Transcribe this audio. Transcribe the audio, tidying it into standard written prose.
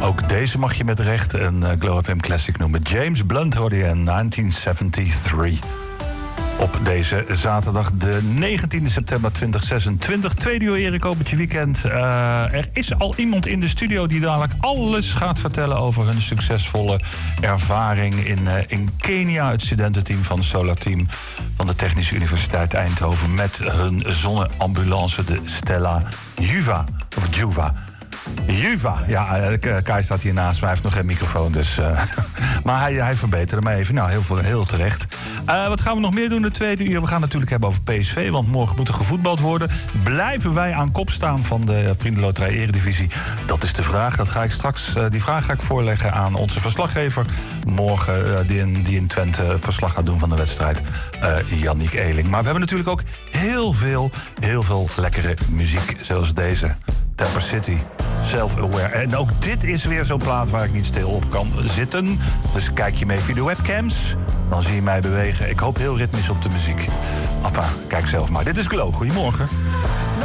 Ook deze mag je met recht een Glow FM Classic noemen. James Blunt hoorde je in 1973. Op deze zaterdag, de 19e september 2026. Tweede uur Erik Obertje Weekend. Er is al iemand in de studio die dadelijk alles gaat vertellen over hun succesvolle ervaring in Kenia. Het studententeam van het Solar Team van de Technische Universiteit Eindhoven met hun zonneambulance, de Stella Juva. Of Juva. Juva, ja, Kai staat hier naast me, hij heeft nog geen microfoon, dus... maar hij verbeterde mij even, nou, heel terecht. Wat gaan we nog meer doen de tweede uur? We gaan natuurlijk hebben over PSV, want morgen moet er gevoetbald worden. Blijven wij aan kop staan van de Vriendenloterij Eredivisie? Dat is de vraag, die vraag ga ik voorleggen aan onze verslaggever. Morgen, die in Twente verslag gaat doen van de wedstrijd, Yannick Eeling. Maar we hebben natuurlijk ook heel veel lekkere muziek, zoals deze. Tapper City, Self-Aware. En ook dit is weer zo'n plaat waar ik niet stil op kan zitten. Dus kijk je mee via de webcams, dan zie je mij bewegen. Ik hoop heel ritmisch op de muziek. Enfin, kijk zelf maar. Dit is Glow. Goedemorgen.